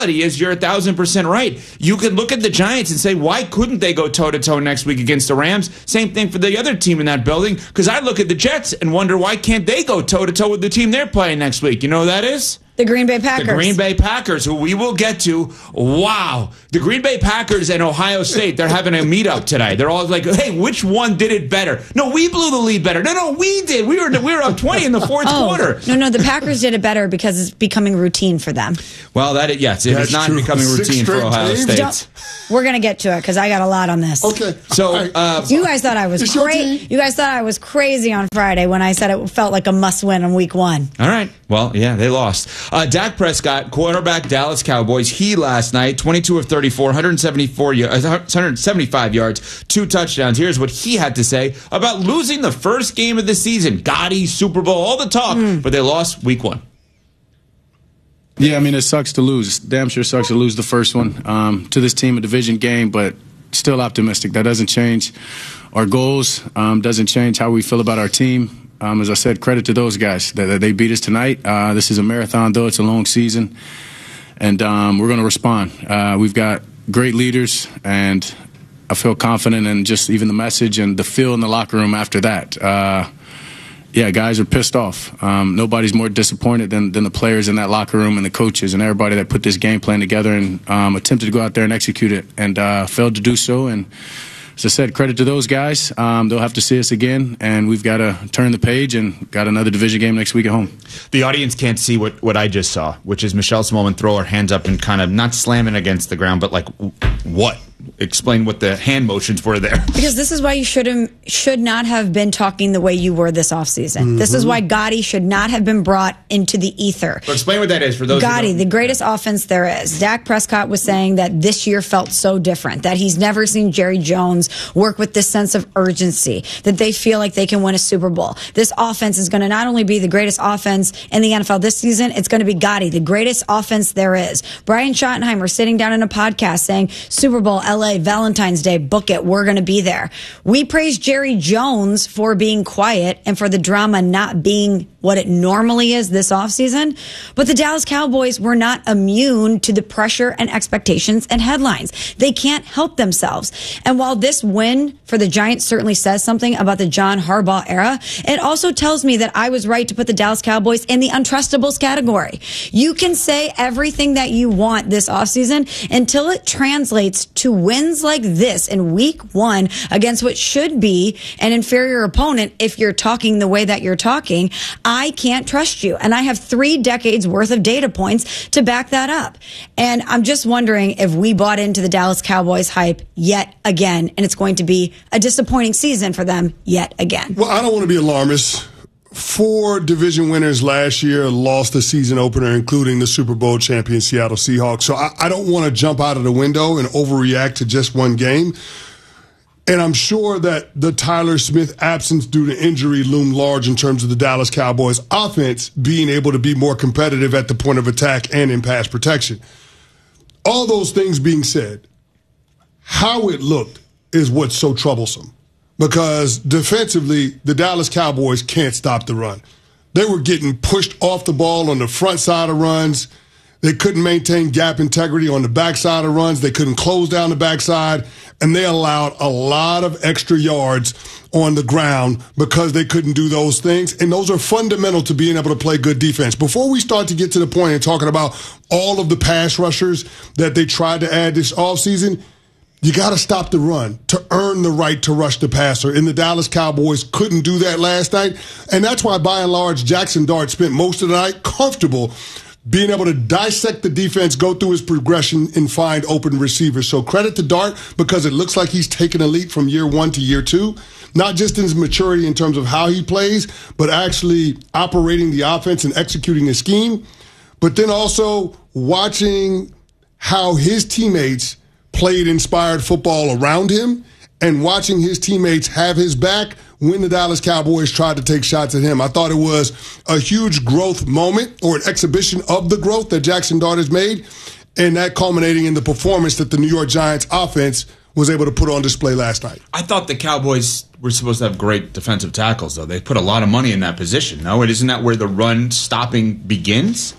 is you're 1,000% right. You could look at the Giants and say, why couldn't they go toe-to-toe next week against the Rams? Same thing for the other team in that building, because I look at the Jets and wonder, why can't they go toe-to-toe with the team they're playing next week? You know who that is? The Green Bay Packers. The Green Bay Packers, who we will get to. Wow. The Green Bay Packers and Ohio State, they're having a meetup today. They're all like, hey, which one did it better? No, we blew the lead better. No, we did. We were up 20 in the fourth quarter. No, the Packers did it better because it's becoming routine for them. Well, yes, it is not true. becoming routine for Ohio State. We're going to get to it because I got a lot on this. Okay. So, you guys thought I was crazy. You guys thought I was crazy on Friday when I said it felt like a must-win in Week 1. All right. Well, yeah, they lost. Dak Prescott, quarterback, Dallas Cowboys. He last night, 22 of 34, 175 yards, 2 touchdowns. Here's what he had to say about losing the first game of the season. Gotti, Super Bowl, all the talk, but they lost Week 1. Yeah, I mean, it sucks to lose. Damn sure sucks to lose the first one to this team, a division game, but still optimistic. That doesn't change our goals, doesn't change how we feel about our team. As I said, credit to those guys that they beat us tonight. This is a marathon, though. It's a long season, and we're going to respond. We've got great leaders, and I feel confident in just even the message and the feel in the locker room after that. Guys are pissed off. Nobody's more disappointed than the players in that locker room and the coaches and everybody that put this game plan together and attempted to go out there and execute it and failed to do so. And as I said, credit to those guys. They'll have to see us again, and we've got to turn the page and got another division game next week at home. The audience can't see what I just saw, which is Michelle Smallman throw her hands up and kind of not slamming against the ground, but like, what? Explain what the hand motions were there. Because this is why you should not have been talking the way you were this offseason. Mm-hmm. This is why Gotti should not have been brought into the ether. So explain what that is for those Gotti, the greatest offense there is. Dak Prescott was saying that this year felt so different, that he's never seen Jerry Jones work with this sense of urgency, that they feel like they can win a Super Bowl. This offense is going to not only be the greatest offense in the NFL this season, it's going to be Gotti, the greatest offense there is. Brian Schottenheimer sitting down in a podcast saying, Super Bowl, LA, Valentine's Day, book it. We're going to be there. We praise Jerry Jones for being quiet and for the drama not being what it normally is this offseason. But the Dallas Cowboys were not immune to the pressure and expectations and headlines. They can't help themselves. And while this win for the Giants certainly says something about the John Harbaugh era, it also tells me that I was right to put the Dallas Cowboys in the untrustables category. You can say everything that you want this offseason until it translates to wins like this in Week 1 against what should be an inferior opponent. If you're talking the way that you're talking, I can't trust you. And I have 3 decades worth of data points to back that up. And I'm just wondering if we bought into the Dallas Cowboys hype yet again, and it's going to be a disappointing season for them yet again. Well, I don't want to be alarmist. 4 division winners last year lost the season opener, including the Super Bowl champion Seattle Seahawks. So I don't want to jump out of the window and overreact to just one game. And I'm sure that the Tyler Smith absence due to injury loomed large in terms of the Dallas Cowboys offense being able to be more competitive at the point of attack and in pass protection. All those things being said, how it looked is what's so troublesome. Because defensively, the Dallas Cowboys can't stop the run. They were getting pushed off the ball on the front side of runs. They couldn't maintain gap integrity on the backside of runs. They couldn't close down the backside. And they allowed a lot of extra yards on the ground because they couldn't do those things. And those are fundamental to being able to play good defense. Before we start to get to the point of talking about all of the pass rushers that they tried to add this offseason, you got to stop the run to earn the right to rush the passer. And the Dallas Cowboys couldn't do that last night. And that's why, by and large, Jackson Dart spent most of the night comfortable being able to dissect the defense, go through his progression, and find open receivers. So credit to Dart because it looks like he's taken a leap from year 1 to year 2, not just in his maturity in terms of how he plays, but actually operating the offense and executing his scheme. But then also watching how his teammates played inspired football around him and watching his teammates have his back when the Dallas Cowboys tried to take shots at him. I thought it was a huge growth moment or an exhibition of the growth that Jackson Dart has made, and that culminating in the performance that the New York Giants offense was able to put on display last night. I thought the Cowboys were supposed to have great defensive tackles, though. They put a lot of money in that position, no? Isn't that where the run stopping begins?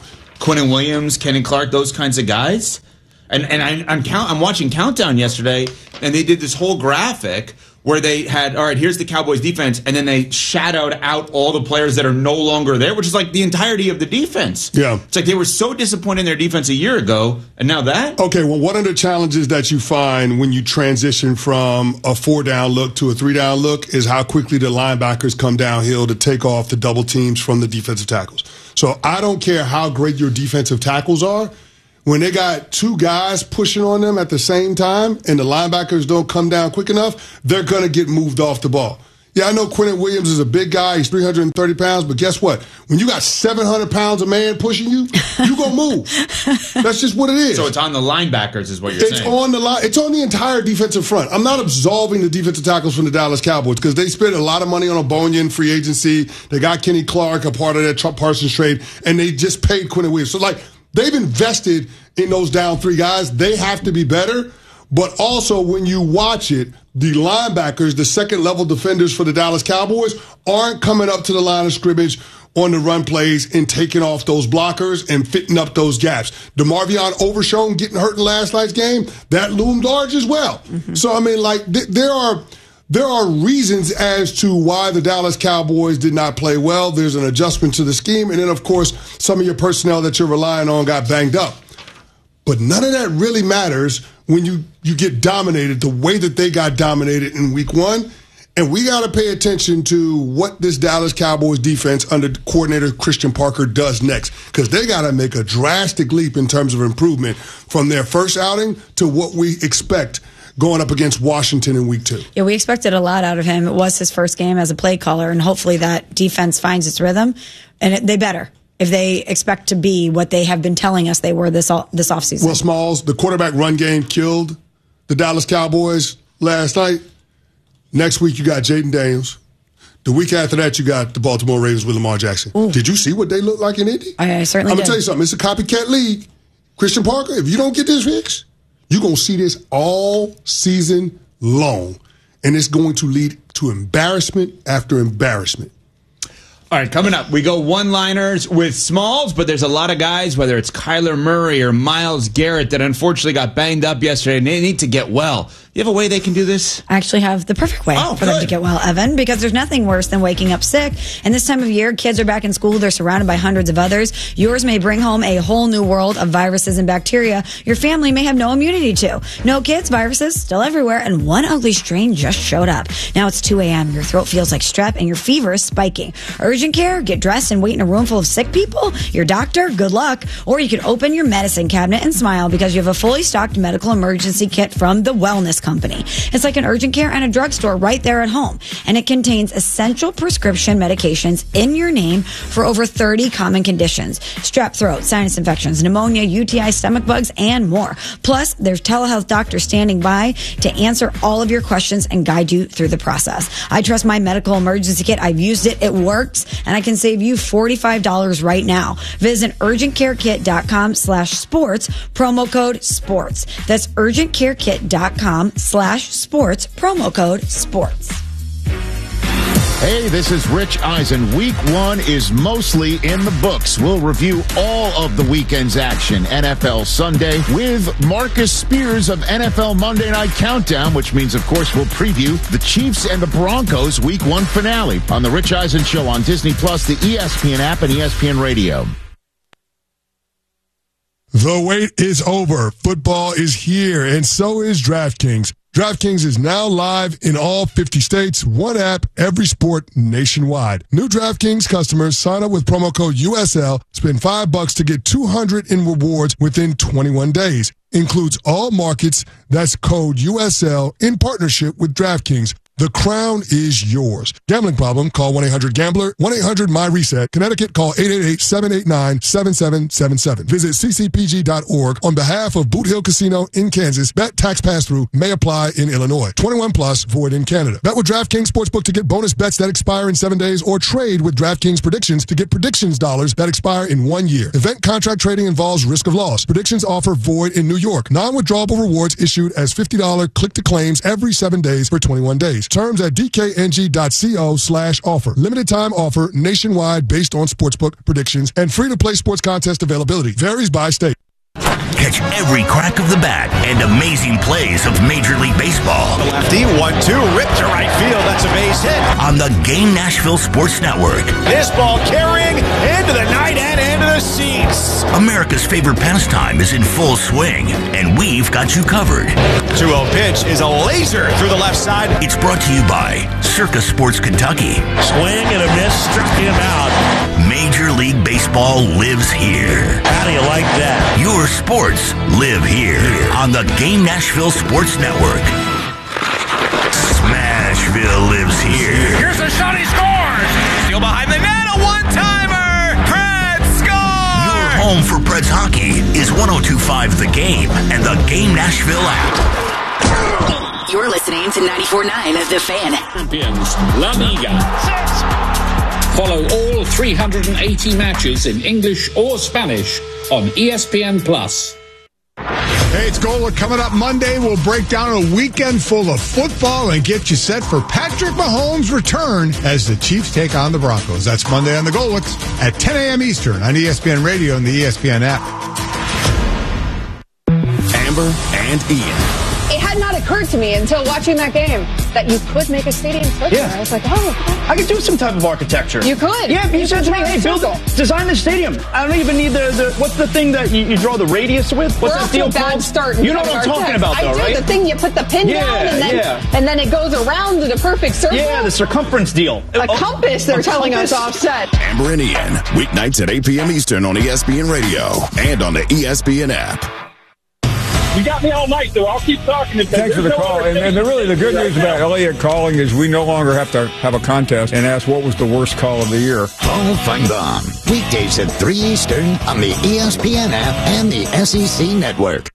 Quinnen Williams, Kenny Clark, those kinds of guys. And I'm watching Countdown yesterday, and they did this whole graphic where they had, all right, here's the Cowboys defense, and then they shadowed out all the players that are no longer there, which is like the entirety of the defense. Yeah. It's like they were so disappointed in their defense a year ago, and now that? Okay, well, one of the challenges that you find when you transition from a 4-down look to a 3-down look is how quickly the linebackers come downhill to take off the double teams from the defensive tackles. So I don't care how great your defensive tackles are. When they got two guys pushing on them at the same time and the linebackers don't come down quick enough, they're going to get moved off the ball. Yeah, I know Quinnen Williams is a big guy. He's 330 pounds. But guess what? When you got 700 pounds of man pushing you, you're going to move. That's just what it is. So it's on the linebackers is what you're saying. It's on the line. It's on the entire defensive front. I'm not absolving the defensive tackles from the Dallas Cowboys because they spent a lot of money on Ogbonnia in free agency. They got Kenny Clark, a part of that Parsons trade, and they just paid Quinnen Williams. So, they've invested in those down three guys. They have to be better. But also, when you watch it, the linebackers, the second-level defenders for the Dallas Cowboys, aren't coming up to the line of scrimmage on the run plays and taking off those blockers and fitting up those gaps. DeMarvion Overshown getting hurt in last night's game, that loomed large as well. Mm-hmm. So, I mean, there are reasons as to why the Dallas Cowboys did not play well. There's an adjustment to the scheme. And then, of course, some of your personnel that you're relying on got banged up. But none of that really matters when you get dominated the way that they got dominated in week one. And we got to pay attention to what this Dallas Cowboys defense under coordinator Christian Parker does next. Because they got to make a drastic leap in terms of improvement from their first outing to what we expect going up against Washington in week 2. Yeah, we expected a lot out of him. It was his first game as a play caller, and hopefully that defense finds its rhythm. And they better if they expect to be what they have been telling us they were this offseason. Well, Smalls, the quarterback run game killed the Dallas Cowboys last night. Next week, you got Jaden Daniels. The week after that, you got the Baltimore Ravens with Lamar Jackson. Ooh. Did you see what they look like in Indy? I certainly did. I'm going to tell you something. It's a copycat league. Christian Parker, if you don't get this fixed, you're going to see this all season long. And it's going to lead to embarrassment after embarrassment. All right, coming up, we go one-liners with Smalls, but there's a lot of guys, whether it's Kyler Murray or Myles Garrett, that unfortunately got banged up yesterday, and they need to get well. You have a way they can do this? I actually have the perfect way for them to get well, Evan, because there's nothing worse than waking up sick. And this time of year, kids are back in school. They're surrounded by hundreds of others. Yours may bring home a whole new world of viruses and bacteria your family may have no immunity to. No kids, viruses still everywhere, and one ugly strain just showed up. Now it's 2 a.m. Your throat feels like strep, and your fever is spiking. Urgent care, get dressed and wait in a room full of sick people? Your doctor, good luck. Or you could open your medicine cabinet and smile because you have a fully stocked medical emergency kit from the Wellness Company. It's like an urgent care and a drugstore right there at home. And it contains essential prescription medications in your name for over 30 common conditions. Strep throat, sinus infections, pneumonia, UTI, stomach bugs, and more. Plus, there's telehealth doctors standing by to answer all of your questions and guide you through the process. I trust my medical emergency kit. I've used it. It works. And I can save you $45 right now. Visit urgentcarekit.com/sports, promo code sports. That's urgentcarekit.com/sports, promo code sports. Hey, this is Rich Eisen. Week 1 is mostly in the books. We'll review all of the weekend's action. NFL Sunday with Marcus Spears of NFL Monday Night Countdown, which means, of course, we'll preview the Chiefs and the Broncos Week 1 finale on The Rich Eisen Show on Disney+, the ESPN app, and ESPN Radio. The wait is over. Football is here, and so is DraftKings. DraftKings is now live in all 50 states, one app, every sport nationwide. New DraftKings customers sign up with promo code USL, spend $5 to get $200 in rewards within 21 days. Includes all markets. That's code USL in partnership with DraftKings. The crown is yours. Gambling problem? Call 1-800-GAMBLER. 1-800-MY-RESET. Connecticut, call 888-789-7777. Visit ccpg.org on behalf of Boot Hill Casino in Kansas. Bet tax pass-through may apply in Illinois. 21 plus, void in Canada. Bet with DraftKings Sportsbook to get bonus bets that expire in 7 days, or trade with DraftKings Predictions to get predictions dollars that expire in 1 year. Event contract trading involves risk of loss. Predictions offer void in New York. Non-withdrawable rewards issued as $50 click-to-claims every 7 days for 21 days. days. Terms at dkng.co/offer. Limited time offer nationwide based on sportsbook predictions and free-to-play sports contest availability. Varies by state. Catch every crack of the bat and amazing plays of Major League Baseball. The lefty, 1-2, ripped to right field. That's a base hit. On the Game Nashville Sports Network. This ball carrying into the night and into the seats. America's favorite pastime is in full swing, and we've got you covered. 2-0 pitch is a laser through the left side. It's brought to you by Circa Sports Kentucky. Swing and a miss, struck him out. Major League Baseball lives here. How do you like that? Your sports live here on the Game Nashville Sports Network. Smashville lives here. Here's a shot, he scores! Steal behind the net, a one-timer! Preds score! Your home for Preds hockey is 102.5 The Game and the Game Nashville app. You're listening to 94.9 The Fan. Champions La Liga. Follow all 380 matches in English or Spanish on ESPN+. Hey, it's Golic. Coming up Monday, we'll break down a weekend full of football and get you set for Patrick Mahomes' return as the Chiefs take on the Broncos. That's Monday on the Golics at 10 a.m. Eastern on ESPN Radio and the ESPN app. Amber and Ian. It had not occurred to me until watching that game that you could make a stadium circular. Yeah. I was like, oh. I could do some type of architecture. You could. Yeah, you said to me, hey, design the stadium. I don't even need the what's the thing that you draw the radius with? What's that deal called? Start you know what I'm talking about, though, right? The thing you put the pin down and then it goes around in a perfect circle. Yeah, the circumference deal. A compass, they're telling us offset. Amber and Ian, weeknights at 8 p.m. Eastern on ESPN Radio and on the ESPN app. You got me all night, though. I'll keep talking. Thanks for the call. And really, the good news about Elliott calling is we no longer have to have a contest and ask what was the worst call of the year. Paul Feinbaum, weekdays at 3 Eastern on the ESPN app and the SEC Network.